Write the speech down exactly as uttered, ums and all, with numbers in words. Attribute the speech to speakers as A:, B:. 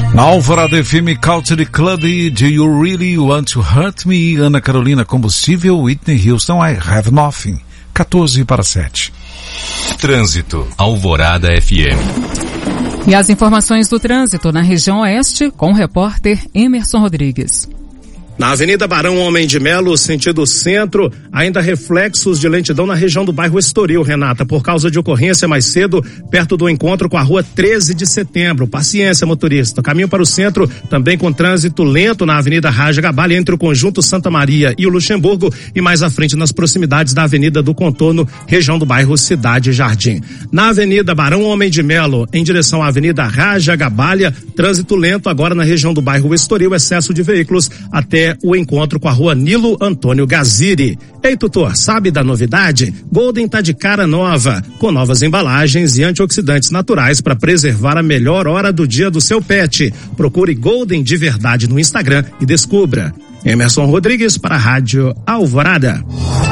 A: Na Alvorada F M Country Club, Do You Really Want to Hurt Me? Ana Carolina Combustível, Whitney Houston, I Have Nothing. quatorze para sete.
B: Trânsito, Alvorada F M.
C: E as informações do trânsito na região oeste com o repórter Emerson Rodrigues.
D: Na Avenida Barão Homem de Melo, sentido centro, ainda reflexos de lentidão na região do bairro Estoril, Renata, por causa de ocorrência mais cedo, perto do encontro com a rua treze de setembro. Paciência, motorista. Caminho para o centro, também com trânsito lento na Avenida Raja Gabalha, entre o Conjunto Santa Maria e o Luxemburgo, e mais à frente nas proximidades da Avenida do Contorno, região do bairro Cidade Jardim. Na Avenida Barão Homem de Melo, em direção à Avenida Raja Gabalha, trânsito lento agora na região do bairro Estoril, excesso de veículos até o encontro com a rua Nilo Antônio Gaziri. Ei, tutor, sabe da novidade? Golden tá de cara nova, com novas embalagens e antioxidantes naturais para preservar a melhor hora do dia do seu pet. Procure Golden de verdade no Instagram e descubra. Emerson Rodrigues para a Rádio Alvorada.